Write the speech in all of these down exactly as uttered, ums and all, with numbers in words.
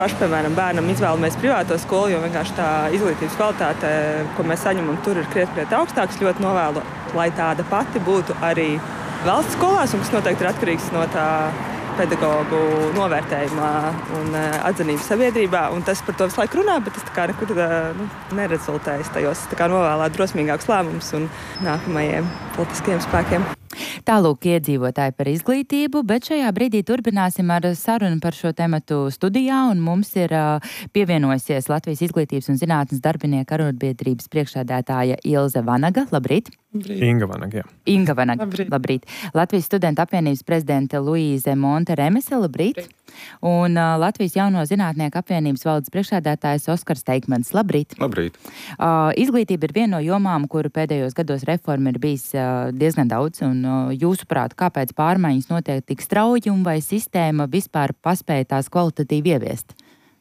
Paši, piemēram, bērnam izvēlamies privāto skolu, jo vienkārši tā izglītības kvalitāte, ko mēs saņemam, tur ir krietni krietni augstāks. Ļoti novēlu, lai tāda pati būtu arī valsts skolās, un kas noteikti ir atkarīgs no tā pedagogu novērtējumā un atzinības sabiedrībā. Un tas par to visu laiku runā, bet tas tā kā nekur nu, nerezultējas tajos. Tā kā novēlēt drosmīgākus lēmumus un nākamajiem politiskajiem spēkiem. Tālūk iedzīvotāji par izglītību, bet šajā brīdī turpināsim ar sarunu par šo tematu studijā, un mums ir uh, pievienojusies Latvijas izglītības un zinātnes darbinieku arotbiedrības priekšsēdētāja Ilze Vanaga. Labrīt! Labrīt. Inga Vanaga, jā. Inga Vanaga, labrīt. labrīt. Latvijas studentu apvienības prezidente Luīze Monte Remese, labrīt. labrīt. Un uh, Latvijas jauno zinātnieku apvienības valdes priekšsēdētājs Oskars Teikmans, labrīt. Labrīt. Uh, izglītība ir viena no jomām, kuru pēdējos gados reforma ir bijis uh, diezgan daudz, un uh, jūsuprāt, kāpēc pārmaiņas notiek tik strauji un vai sistēma vispār paspēja tās kvalitatīvi ieviest?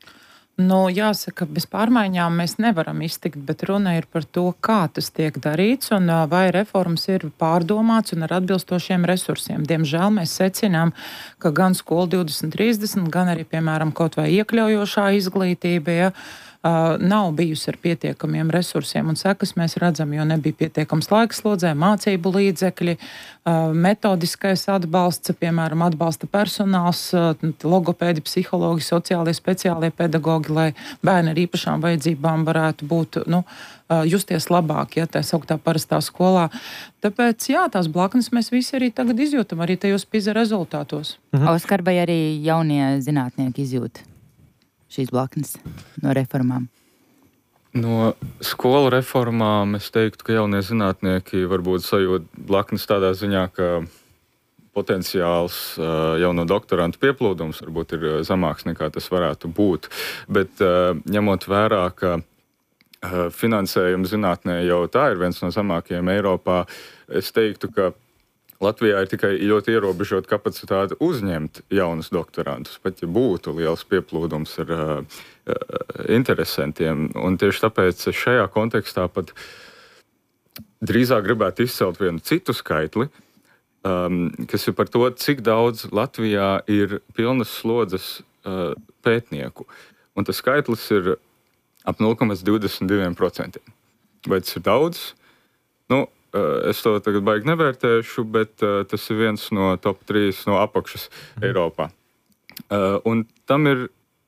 Nu, jāsaka, bez pārmaiņām mēs nevaram iztikt, bet runa ir par to, kā tas tiek darīts un vai reformas ir pārdomāts un ar atbilstošiem resursiem. Diemžēl mēs secinām, ka gan Skola divdesmit trīsdesmit, gan arī, piemēram, kaut vai iekļaujošā izglītība, ja, Uh, nav bijusi ar pietiekamiem resursiem, un sekas mēs redzam, jo nebija pietiekams laiks slodzē, mācību līdzekļi, uh, metodiskais atbalsts, piemēram, atbalsta personāls, uh, logopēdi, psihologi, sociālie speciālie pedagogi, lai bērni ar īpašām vajadzībām varētu būt, nu, uh, justies labāk, ja tā sauktā parastā skolā. Tāpēc, jā, tās blaknes mēs visi arī tagad izjūtam, arī tajos PISA rezultātos. Mhm. Oskar, vai arī jaunie zinātnieki izjūt šīs blaknes no reformām? No skolu reformām es teiktu, ka jaunie zinātnieki varbūt sajūt blaknes tādā ziņā, ka potenciāls jauno doktorantu pieplūdums varbūt ir zemāks nekā tas varētu būt. Bet ņemot vērā, ka finansējums zinātnē jau tā ir viens no zemākajiem Eiropā, es teiktu, ka Latvijā ir tikai ļoti ierobežota kapacitāte uzņemt jaunus doktorantus, pat ja būtu liels pieplūdums ar uh, interesantiem. Un tieši tāpēc šajā kontekstā pat drīzāk gribētu izcelt vienu citu skaitli, um, kas ir par to, cik daudz Latvijā ir pilnas slodzes uh, pētnieku. Un tas skaitlis ir ap nulle komats divdesmit divi procenti. Vai tas ir daudz? Nu, Es to tagad baigi nevērtēšu, bet uh, tas ir viens no top trīs no apakšas mm. Eiropā. Uh, un tam ir,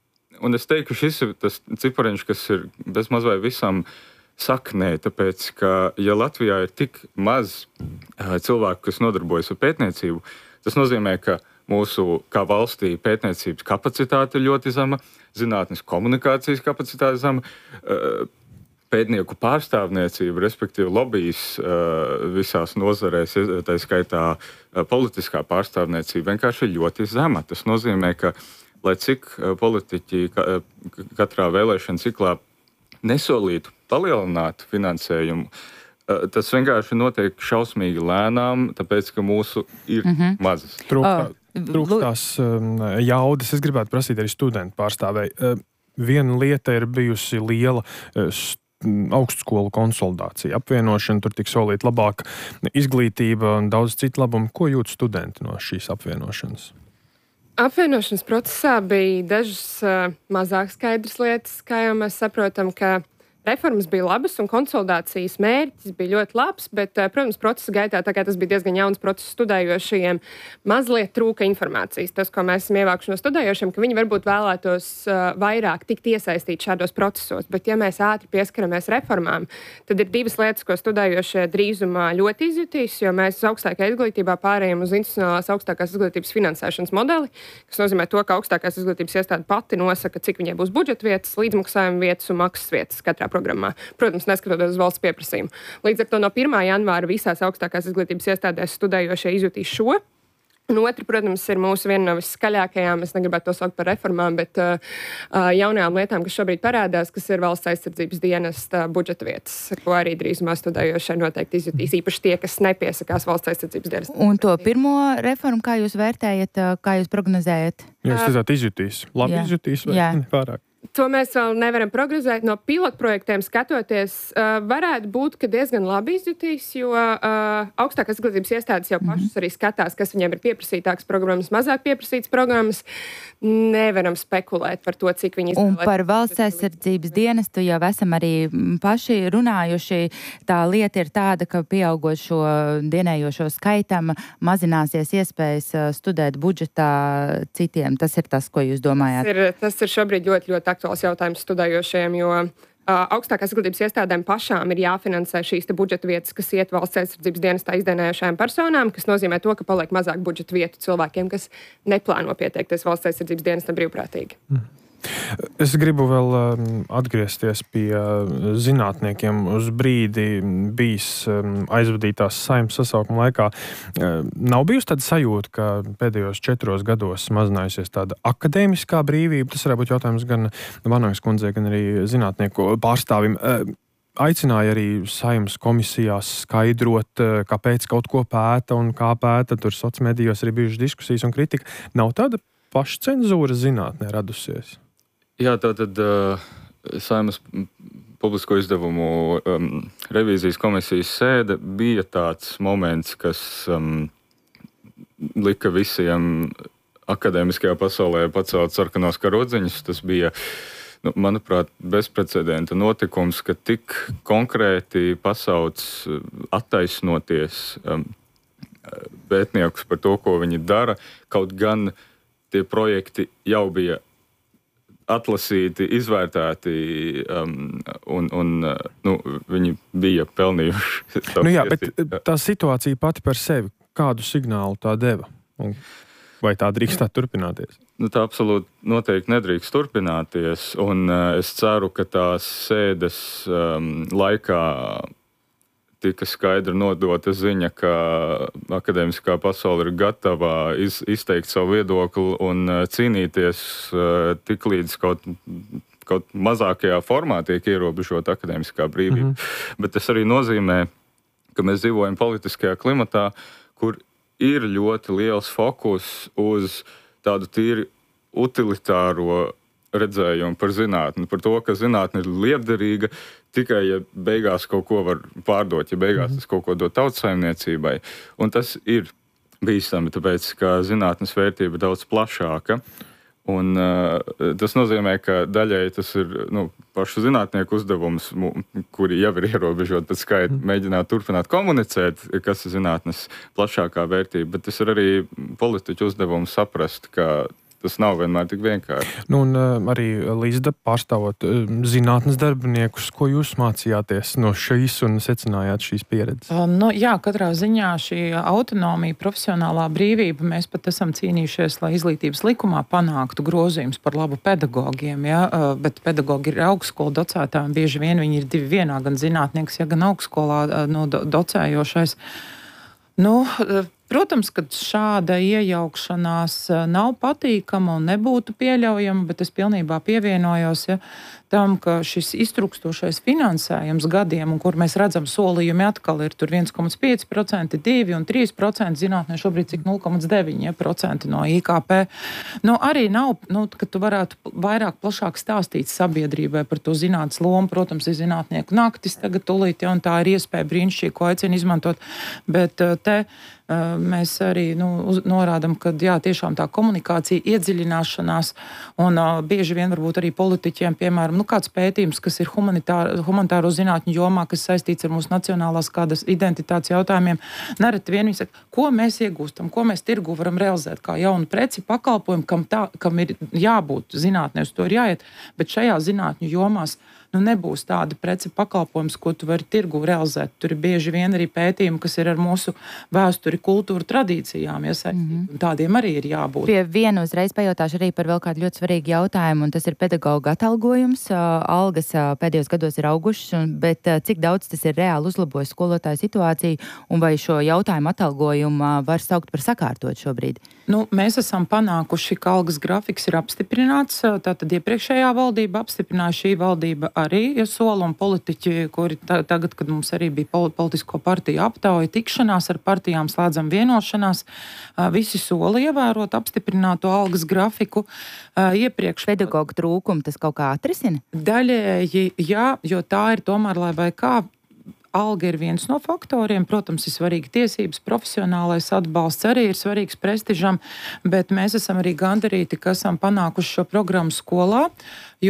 un es teiktu, ka šis ir tas cipariņš, kas ir bezmaz vai visam saknē, tāpēc, ka ja Latvijā ir tik maz uh, cilvēku, kas nodarbojas ar pētniecību, tas nozīmē, ka mūsu kā valstī pētniecības kapacitāte ir ļoti zema, zinātnes komunikācijas kapacitāte zema, uh, pētnieku pārstāvniecība, respektīvi lobbyis uh, visās nozarēs, tā skaitā uh, politiskā pārstāvniecība vienkārši ir ļoti zema. Tas nozīmē, ka, lai cik uh, politiķi ka, uh, katrā vēlēšana ciklā nesolītu palielināt finansējumu, uh, tas vienkārši notiek šausmīgi lēnām, tāpēc, ka mūsu ir mm-hmm. mazas. Trūkst, oh. trūkst tās um, jaudas. Es gribētu prasīt arī studentu pārstāvēju. Uh, viena lieta ir bijusi liela uh, augstskolu konsolidācija, apvienošana, tur tik solīt labāka izglītība un daudz citu labumu. Ko jūt studenti no šīs apvienošanas? Apvienošanas procesā bija dažas uh, mazāk skaidras lietas, kā jau mēs saprotam, ka reformas bija labas un konsolidācijas mērķis bija ļoti labs, bet, protams, procesa gaitā, tā kā tas bija diezgan jauns process studējošajiem, mazliet trūka informācijas. Tas, ko mēs esam ievākuši no studējošiem, ka viņi varbūt vēlētos uh, vairāk tikt iesaistīt šādos procesos, bet ja mēs ātri pieskaramies reformām, tad ir divas lietas, ko studējošie drīzumā ļoti izjutīs, jo mēs uz augstākajā izglītībā pārējām uz institucionālās augstākās izglītības finansēšanas modeli, kas nozīmē to, ka augstākās izglītības iestāde pati nosaka, cik viņai būs budžeta vietas, līdzmaksājuma vietas un maksas vietas katrā programmā. Protams, neskatoties uz valsts pieprasījumu. Līdz ar to no pirmā janvāra visās augstākās izglītības iestādēs studējošie izjutīs šo. Un otra, protams, ir mūsu viena no visskaļākajām, es negribētu to saukt par reformām, bet uh, jaunajām lietām, kas šobrīd parādās, kas ir valsts aizsardzības dienesta budžeta vietas, ko arī drīzumā studējošie noteikti izjutīs, īpaši tie, kas nepiesakās valsts aizsardzības dienesta. Un to pirmo reformu, kā jūs vērtējat, kā jūs prognozējat? Jūs teicāt izjutīs. Labi Jā. izjutīs vai Jā. pārāk? To mēs vēl nevaram prognozēt. No pilotprojektiem skatoties, uh, varētu būt, ka diezgan labi izjutīs, jo uh, augstākās izglītības iestādes jau pašas arī skatās, kas viņiem ir pieprasītākas programmas, mazāk pieprasītas programmas. Nevaram spekulēt par to, cik viņi izvēlēt. Un par valsts aizsardzības dienestu jau esam arī paši runājuši. Tā lieta ir tāda, ka pieaugot šo dienējošo skaitam, mazināsies iespējas studēt budžetā citiem. Tas ir tas, ko jūs domājāt? Tas ir, tas ir šobrīd ļoti, ļoti aktuāls jautājums studējošajiem, jo uh, augstākās izglītības iestādēm pašām ir jāfinansē šīs budžeta vietas, kas iet valsts aizsardzības dienestā izdienējošajām personām, kas nozīmē to, ka paliek mazāk budžeta vietu cilvēkiem, kas neplāno pieteikties valsts aizsardzības dienestam brīvprātīgi. Mm. Es gribu vēl um, atgriezties pie uh, zinātniekiem. Uz brīdi bijis um, aizvadītās Saeimas sasaukuma laikā. Uh, nav bijusi tāda sajūta, ka pēdējos četros gados mazinājusies tāda akadēmiskā brīvība. Tas varētu būt jautājums gan Vanagas kundzei, gan arī zinātnieku pārstāvim. Uh, Aicināja arī Saeimas komisijās skaidrot, kāpēc kaut ko pēta un kā pēta. Tur sociālmedijos arī bijušas diskusijas un kritika. Nav tāda pašcenzūra zinātnē radusies? Jā, tātad uh, Saeimas publisko izdevumu um, revīzijas komisijas sēde bija tāds moments, kas um, lika visiem akadēmiskajā pasaulē pacelt sarkanos karodziņus. Tas bija, nu, manuprāt, bezprecedenta notikums, ka tik konkrēti pasauc attaisnoties um, pētniekus par to, ko viņi dara, kaut gan tie projekti jau bija atlasīti, izvērtēti, um, un, un nu, viņi bija pelnījuši. Nu jā, bet tā situācija pati par sevi, kādu signālu tā deva? Un vai tā drīkst tā turpināties? Nu, tā absolūti noteikti nedrīkst turpināties, un uh, es ceru, ka tās sēdes um, laikā tika skaidri nodota ziņa, ka akadēmiskā pasaule ir gatava iz, izteikt savu viedokli un uh, cīnīties uh, tik līdz kaut, kaut mazākajā formā tiek ierobežota akadēmiskā brīvība. Mm-hmm. Bet tas arī nozīmē, ka mēs dzīvojam politiskajā klimatā, kur ir ļoti liels fokus uz tādu tīri utilitāro redzējumu par zinātni, par to, ka zinātne ir lietderīga tikai, ja beigās kaut ko var pārdot, ja beigās tas kaut ko dod tautsaimniecībai. Un tas ir bīstami, tāpēc, ka zinātnes vērtība ir daudz plašāka. Un uh, tas nozīmē, ka daļai tas ir nu, pašu zinātnieku uzdevums, kuri jau ir ierobežot pēc skaita, mēģināt turpināt komunicēt, kas ir zinātnes plašākā vērtība, bet tas ir arī politiķu uzdevums saprast, ka tas nav vienmēr tik vienkārši. Nu, un uh, arī Līzda pārstāvot uh, zinātnes darbiniekus, ko jūs mācījāties no šīs un secinājāt šīs pieredzes? Uh, nu, jā, katrā ziņā šī autonomija, profesionālā brīvība, mēs pat esam cīnījušies, lai izglītības likumā panāktu grozījums par labu pedagogiem, ja? uh, bet pedagogi ir augstskolu docētāji, bieži vien viņi ir divi vienā, gan zinātnieks, ja gan augstskolā uh, no do, docējošais. Nu, uh, Protams, ka šāda iejaukšanās nav patīkama un nebūtu pieļaujama, bet es pilnībā pievienojos ja, tam, ka šis iztrukstošais finansējums gadiem, un kur mēs redzam solījumi atkal ir tur viens komats pieci procenti, divi un trīs procenti, zinātnē šobrīd cik nulle komats deviņi procenti no I K P. Nu, arī nav, nu, ka tu varētu vairāk plašāk stāstīt sabiedrībai par to zinātnes lomu. Protams, ir zinātnieku naktis tagad tulīt, ja, un tā ir iespēja brīnišķīgi, ko aicina izmantot, bet te mēs arī nu, uz, norādam, ka jā, tiešām tā komunikācija, iedziļināšanās un uh, bieži vien varbūt arī politiķiem, piemēram, nu, kāds pētījums, kas ir humanitāro, humanitāro zinātņu jomā, kas saistīts ar mūsu nacionālās kādas identitātes jautājumiem, nereti vien viņi saka, ko mēs iegūstam, ko mēs tirgu varam realizēt kā jaunu preci, pakalpojumu, kam, tā, kam ir jābūt zinātnē, uz to ir jāiet, bet šajā zinātņu jomās nu, nebūs tāda preci pakalpojums, ko tu vari tirgu realizēt. Tur ir bieži vien arī pētījumi, kas ir ar mūsu vēsturi, kultūru, tradīcijām iesaistīti. Mm-hmm. Tādiem arī ir jābūt. Pie vienu uzreiz pajautāšu arī par vēl kādu ļoti svarīgu jautājumu, un tas ir pedagoga atalgojums. Algas pēdējos gados ir augušas, bet cik daudz tas ir reāli uzlabojis skolotāju situāciju, un vai šo jautājumu atalgojumu var saukt par sakārtot šobrīd? Nu, mēs esam panākuši, ka algas grafiks ir apstiprināts. Tātad iepriekšējā valdība apstiprināja, šī valdība arī ir sola, un politiķi, kuri ta, tagad, kad mums arī bija politisko partiju aptauja, tikšanās ar partijām, slēdzam vienošanos, vienošanās. Visi sola ievērot apstiprināto algas grafiku iepriekš. Pedagoģu trūkumu tas kaut kā atrisina? Daļēji, jā, jo tā ir tomēr, lai vai kā, alga ir viens no faktoriem. Protams, ir svarīgi tiesības, profesionālais atbalsts arī ir svarīgs prestižam, bet mēs esam arī gandarīti, ka esam panākuši šo programmu skolā.